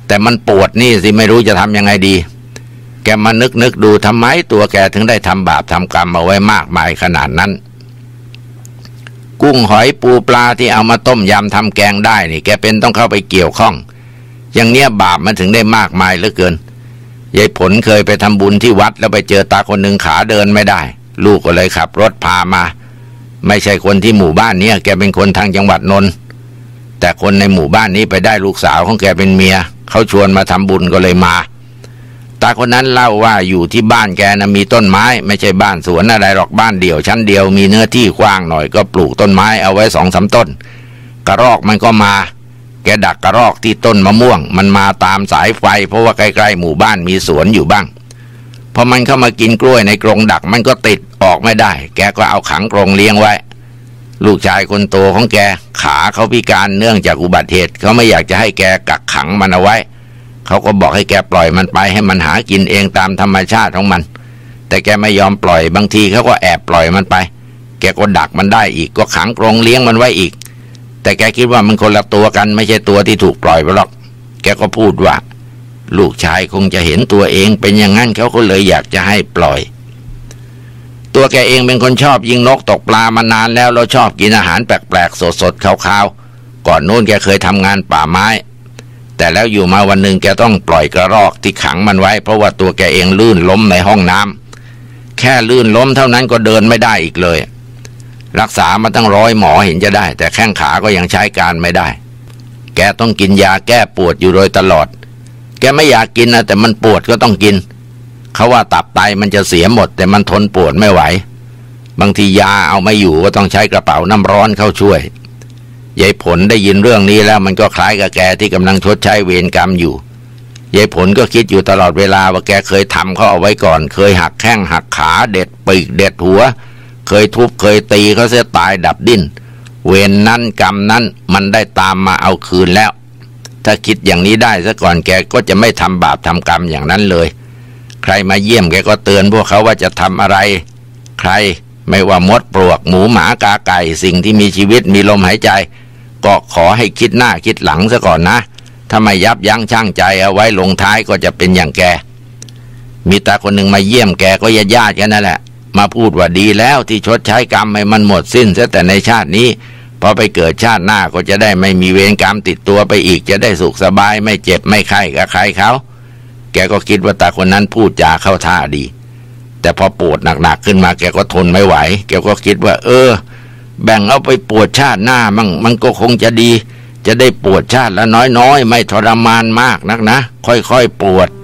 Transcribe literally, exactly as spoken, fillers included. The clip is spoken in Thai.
แต่มันปวดนี่สิไม่รู้จะทำยังไงดีแกมานึกนึกดูทำไมตัวแกถึงได้ทำบาปทำกรรมเอาไว้มากมายขนาดนั้นกุ้งหอยปูปลาที่เอามาต้มยำทำแกงได้นี่แกเป็นต้องเข้าไปเกี่ยวข้องอย่างเนี้ยบาปมันถึงได้มากมายเหลือเกินยายผลเคยไปทำบุญที่วัดแล้วไปเจอตาคนหนึ่งขาเดินไม่ได้ลูกก็เลยขับรถพามาไม่ใช่คนที่หมู่บ้านนี้แกเป็นคนทางจังหวัดนนท์แต่คนในหมู่บ้านนี้ไปได้ลูกสาวของแกเป็นเมียเขาชวนมาทำบุญก็เลยมาตาคนนั้นเล่าว่าอยู่ที่บ้านแกนะมีต้นไม้ไม่ใช่บ้านสวนอะไรหรอกบ้านเดี่ยวชั้นเดียวมีเนื้อที่กว้างหน่อยก็ปลูกต้นไม้เอาไว้สองสามต้นกระรอกมันก็มาแกดักกระรอกที่ต้นมะม่วงมันมาตามสายไฟเพราะว่าใกล้ๆหมู่บ้านมีสวนอยู่บ้างพอมันเข้ามากินกล้วยในกรงดักมันก็ติดออกไม่ได้แกก็เอาขังกรงเลี้ยงไว้ลูกชายคนโตของแกขาเขาพิการเนื่องจากอุบัติเหตุเขาไม่อยากจะให้แกกักขังมันเอาไว้เขาก็บอกให้แกปล่อยมันไปให้มันหากินเองตามธรรมชาติของมันแต่แกไม่ยอมปล่อยบางทีเขาก็แอบปล่อยมันไปแกก็ดักมันได้อีกก็ขังกรงเลี้ยงมันไว้อีกแต่แกคิดว่ามันคนละตัวกันไม่ใช่ตัวที่ถูกปล่อยไปหรอกแกก็พูดว่าลูกชายคงจะเห็นตัวเองเป็นอย่างนั้นเขาก็เลยอยากจะให้ปล่อยตัวแกเองเป็นคนชอบยิงนกตกปลามานานแล้วเราชอบกินอาหารแปลกๆสดๆขาวๆก่อนโน้นแกเคยทำงานป่าไม้แต่แล้วอยู่มาวันหนึ่งแกต้องปล่อยกระรอกที่ขังมันไว้เพราะว่าตัวแกเองลื่นล้มในห้องน้ำแค่ลื่นล้มเท่านั้นก็เดินไม่ได้อีกเลยรักษามาตั้งร้อยหมอเห็นจะได้แต่แข้งขาก็ยังใช้การไม่ได้แกต้องกินยาแก้ปวดอยู่โดยตลอดแกไม่อยากกินนะแต่มันปวดก็ต้องกินเขาว่าตับไตมันจะเสียหมดแต่มันทนปวดไม่ไหวบางทียาเอาไม่อยู่ก็ต้องใช้กระเป๋าน้ำร้อนเข้าช่วยยายผลได้ยินเรื่องนี้แล้วมันก็คล้ายกับแกที่กำลังชดใช้เวรกรรมอยู่ยายผลก็คิดอยู่ตลอดเวลาว่าแกเคยทำเขาเอาไว้ก่อนเคยหักแข้งหักขาเด็ดปีกเด็ดหัวเคยทุบเคยตีเขาเสียตายดับดิ้นเวรนั้นกรรมนั้นมันได้ตามมาเอาคืนแล้วถ้าคิดอย่างนี้ได้ซะก่อนแกก็จะไม่ทำบาปทำกรรมอย่างนั้นเลยใครมาเยี่ยมแกก็เตือนพวกเขาว่าจะทำอะไรใครไม่ว่ามดปลวกหมูหมากาไก่สิ่งที่มีชีวิตมีลมหายใจก็ขอให้คิดหน้าคิดหลังซะก่อนนะถ้าไม่ยับยั้งชั่งใจเอาไว้ลงท้ายก็จะเป็นอย่างแกมีตาคนหนึ่งมาเยี่ยมแกก็ญาติๆกันนั่นแหละมาพูดว่าดีแล้วที่ชดใช้กรรมให้มันหมดสิ้นซะแต่ในชาตินี้พอไปเกิดชาติหน้าก็จะได้ไม่มีเวรกรรมติดตัวไปอีกจะได้สุขสบายไม่เจ็บไม่ไข้กับใครเขาแกก็คิดว่าตาคนนั้นพูดจาเข้าท่าดีแต่พอปวดหนักๆขึ้นมาแกก็ทนไม่ไหวแกก็คิดว่าเออแบ่งเอาไปปวดชาติหน้ามั่งมันก็คงจะดีจะได้ปวดชาติละน้อยๆไม่ทรมานมากนักนะค่อยๆปวด